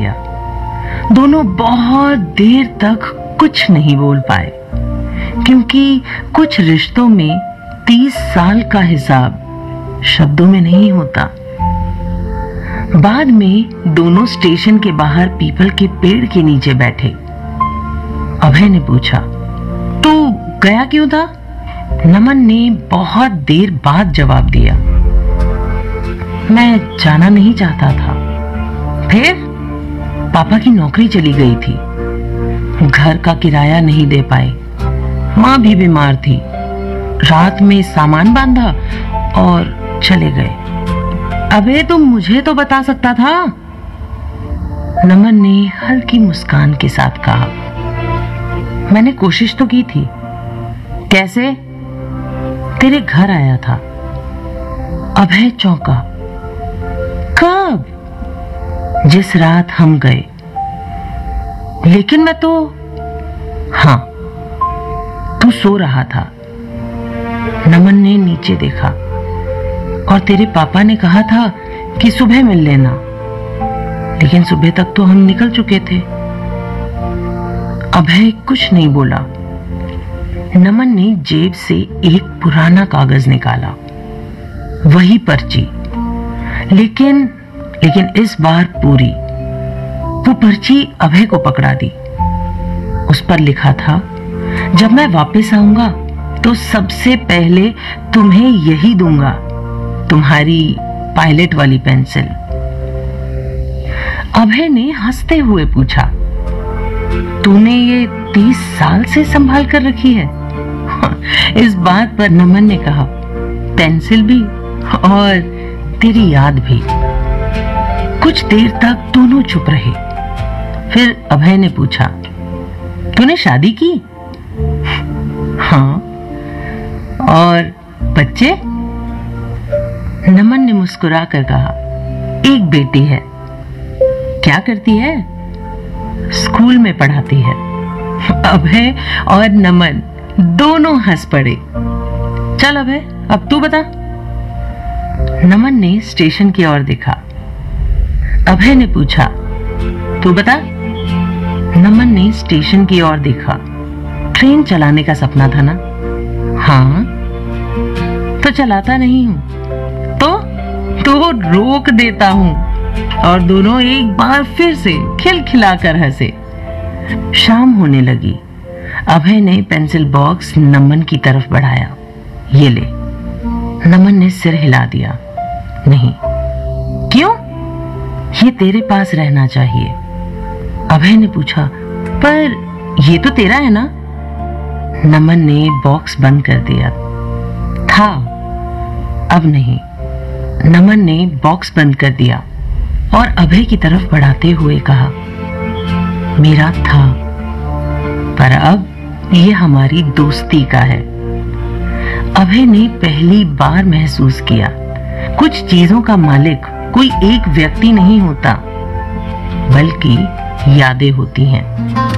गया। दोनों बहुत देर तक कुछ नहीं बोल पाए, क्योंकि कुछ रिश्तों में 30 साल का हिसाब शब्दों में नहीं होता। बाद में दोनों स्टेशन के बाहर पीपल के पेड़ के नीचे बैठे। अभय ने पूछा, तू गया क्यों था? नमन ने बहुत देर बाद जवाब दिया, मैं जाना नहीं चाहता था। फिर पापा की नौकरी चली गई थी, घर का किराया नहीं दे पाए, माँ भी बीमार थी। रात में सामान बांधा और चले गए। अबे तुम मुझे तो बता सकता था। नमन ने हल्की मुस्कान के साथ कहा, मैंने कोशिश तो की थी। कैसे? तेरे घर आया था। अभय चौंका। कब? जिस रात हम गए। लेकिन मैं तो... हाँ, तू सो रहा था। नमन ने नीचे देखा और तेरे पापा ने कहा था कि सुबह मिल लेना, लेकिन सुबह तक तो हम निकल चुके थे। अभय कुछ नहीं बोला। नमन ने जेब से एक पुराना कागज निकाला, वही पर्ची, लेकिन इस बार पूरी। वो पर्ची अभय को पकड़ा दी। उस पर लिखा था, जब मैं वापस आऊंगा तो सबसे पहले तुम्हें यही दूंगा, तुम्हारी पायलट वाली पेंसिल। अभय ने हंसते हुए पूछा, तूने ये 30 साल से संभाल कर रखी है? इस बात पर नमन ने कहा, पेंसिल भी और तेरी याद भी। कुछ देर तक दोनों चुप रहे। फिर अभय ने पूछा, तूने शादी की? हाँ। और बच्चे? नमन ने मुस्कुरा कर कहा, एक बेटी है। क्या करती है? स्कूल में पढ़ाती है। अभय और नमन दोनों हंस पड़े। चल अभय, अब तू बता। नमन ने स्टेशन की ओर देखा। अभय ने पूछा, तू बता। नमन ने स्टेशन की ओर देखा। ट्रेन चलाने का सपना था ना? हाँ। तो चलाता नहीं हूं। तो रोक देता हूं। और दोनों एक बार फिर से खिलखिलाकर हंसे। शाम होने लगी। अभय ने पेंसिल बॉक्स नमन की तरफ बढ़ाया। ये ले। नमन ने सिर हिला दिया। नहीं। क्यों? ये तेरे पास रहना चाहिए। अभय ने पूछा, पर ये तो तेरा है ना? नमन ने बॉक्स बंद कर दिया। था, अब नहीं। नमन ने बॉक्स बंद कर दिया और अभय की तरफ बढ़ाते हुए कहा, मेरा था, पर अब ये हमारी दोस्ती का है। अभय ने पहली बार महसूस किया, कुछ चीजों का मालिक कोई एक व्यक्ति नहीं होता, बल्कि यादें होती हैं।